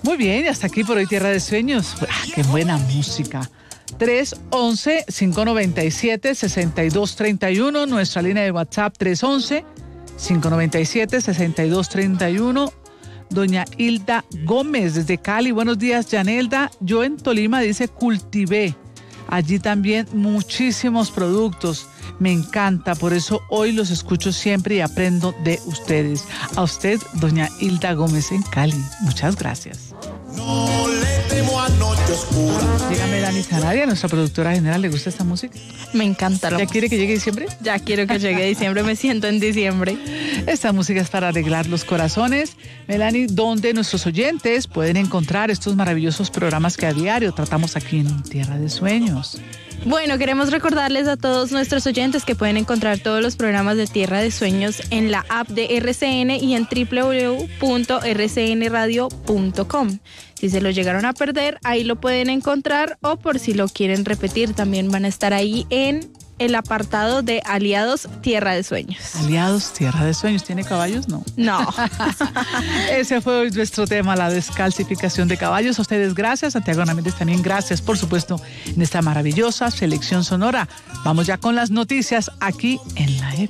Muy bien, y hasta aquí por hoy Tierra de Sueños. ¡Qué buena música! 311-597-6231, nuestra línea de WhatsApp 311-597-6231. Doña Hilda Gómez desde Cali, buenos días, Yanelda. Yo en Tolima, dice, cultivé allí también muchísimos productos. Me encanta, por eso hoy los escucho siempre y aprendo de ustedes. A usted, doña Hilda Gómez en Cali, muchas gracias. No le temo a noche oscura. Dígame, Dani Sarabia, nuestra productora general, ¿le gusta esta música? Me encanta. ¿Ya quiere que llegue diciembre? Ya quiero que llegue diciembre, me siento en diciembre. Esta música es para arreglar los corazones. Melanie, ¿dónde nuestros oyentes pueden encontrar estos maravillosos programas que a diario tratamos aquí en Tierra de Sueños? Bueno, queremos recordarles a todos nuestros oyentes que pueden encontrar todos los programas de Tierra de Sueños en la app de RCN y en www.rcnradio.com. Si se lo llegaron a perder, ahí lo pueden encontrar, o por si lo quieren repetir, también van a estar ahí en el apartado de Aliados Tierra de Sueños. Aliados Tierra de Sueños. ¿Tiene caballos? No. No. Ese fue hoy nuestro tema, la descalcificación de caballos. A ustedes gracias, Santiago Hernández también gracias, por supuesto, en esta maravillosa selección sonora. Vamos ya con las noticias aquí en la